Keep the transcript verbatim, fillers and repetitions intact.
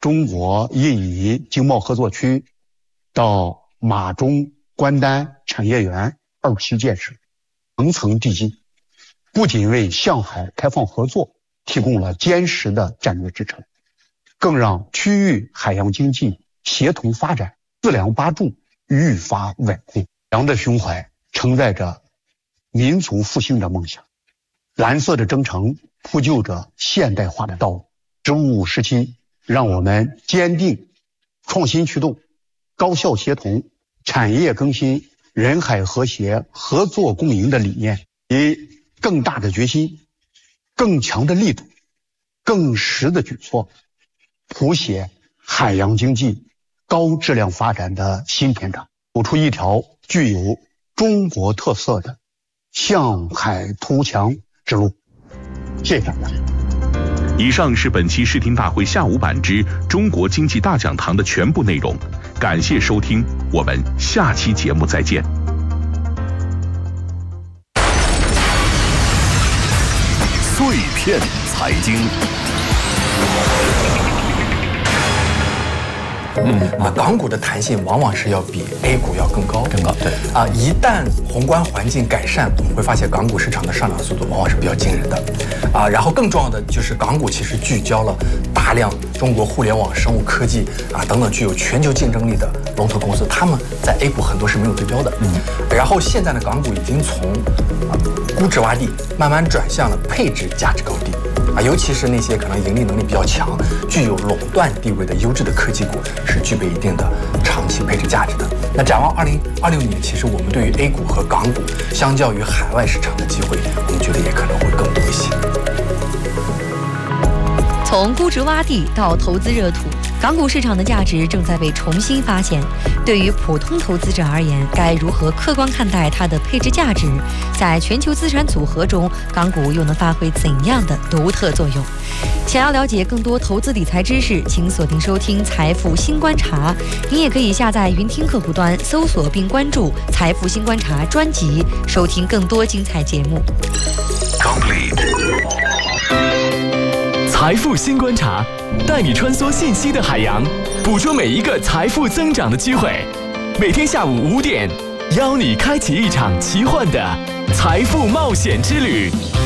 中国印尼经贸合作区到马中关丹产业园二期建设，层层递进，不仅为向海开放合作提供了坚实的战略支撑，更让区域海洋经济协同发展四梁八柱愈发稳固。洋的胸怀承载着民族复兴的梦想，蓝色的征程铺就着现代化的道路。十五时期，让我们坚定创新驱动、高效协同、产业更新、人海和谐、合作共赢的理念，以更大的决心、更强的力度、更实的举措，谱写海洋经济高质量发展的新篇章，走出一条具有中国特色的向海图强之路。谢谢大家。 以上是本期视听大会下午版之中国经济大讲堂的全部内容，感谢收听，我们下期节目再见。 碎片财经。 嗯啊，港股的弹性往往是要比 A 股要更高，更高。对啊，一旦宏观环境改善，我们会发现港股市场的上涨速度往往是比较惊人的，啊，然后更重要的就是港股其实聚焦了大量中国互联网、生物科技啊等等具有全球竞争力的龙头公司，他们在 A 股很多是没有对标的。嗯，然后现在呢，港股已经从啊估值洼地慢慢转向了配置价值高地。啊，尤其是那些可能盈利能力比较强、具有垄断地位的优质的科技股，是具备一定的长期配置价值的。那展望二零二六年，其实我们对于 A 股和港股，相较于海外市场的机会，我们觉得也可能会更多一些。 从估值洼地到投资热土，港股市场的价值正在被重新发现。对于普通投资者而言，该如何客观看待它的配置价值？在全球资产组合中，港股又能发挥怎样的独特作用？想要了解更多投资理财知识，请锁定收听《财富新观察》。您也可以下载云听客户端，搜索并关注《财富新观察》专辑，收听更多精彩节目。 财富新观察，带你穿梭信息的海洋，捕捉每一个财富增长的机会。每天下午五点，邀你开启一场奇幻的财富冒险之旅。